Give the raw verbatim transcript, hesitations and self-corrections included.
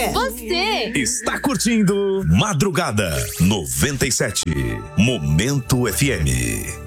quê? Você! Está curtindo Madrugada noventa e sete. Momento F M.